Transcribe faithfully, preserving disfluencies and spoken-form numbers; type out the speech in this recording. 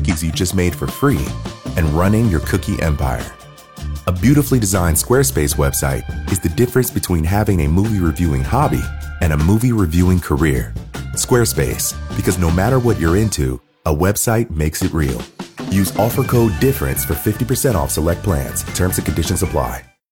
cookies you just made for free and running your cookie empire. A beautifully designed Squarespace website is the difference between having a movie reviewing hobby and a movie reviewing career. Squarespace, because no matter what you're into, a website makes it real. Use offer code DIFFERENCE for fifty percent off select plans. Terms and conditions apply.